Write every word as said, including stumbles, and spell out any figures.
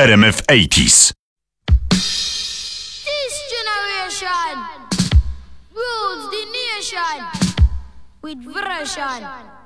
R M F eighties. This generation rules the nation with version.